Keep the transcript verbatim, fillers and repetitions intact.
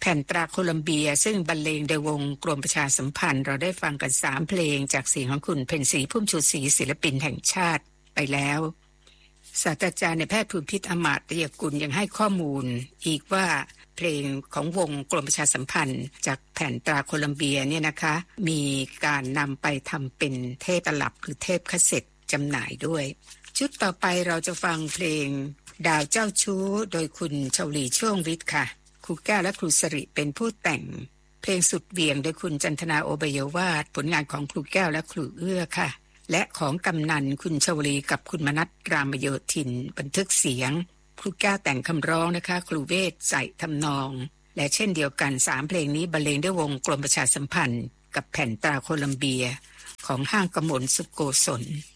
แผ่นตราโคลัมเบียซึ่งบรรเลงโดยวงกรมประชาสัมพันธ์เราได้ฟังกันสามเพลงจากเสียงของคุณเพ็ญศรีพุ่มชูศรีศิลปินแห่งชาติไปแล้วศาสตราจารย์ในแพทย์ภูมิพิษอมาตยกุลยังให้ข้อมูลอีกว่าเพลงของวงกรมประชาสัมพันธ์จากแผ่นตราโคลัมเบียเนี่ยนะคะมีการนำไปทำเป็นเทปตลับหรือเทปคาสเซ็ตจำหน่ายด้วยชุดต่อไปเราจะฟังเพลงดาวเจ้าชู้โดยคุณชวลีช่วงฤทธิ์ค่ะครูแก้วและครูสริเป็นผู้แต่งเพลงสุดเวียงโดยคุณจันทนาโอบยวาทผลงานของครูแก้วและครูเอื้อค่ะและของกำนันคุณชวลีกับคุณมนัสรามโยธินบันทึกเสียงครูแก้วแต่งคำร้องนะคะครูเวชใส่ทำนองและเช่นเดียวกันสามเพลงนี้บรรเลงด้วยวงกรมประชาสัมพันธ์กับแผ่นตราโคลัมเบียของห้างกมลสุโกศล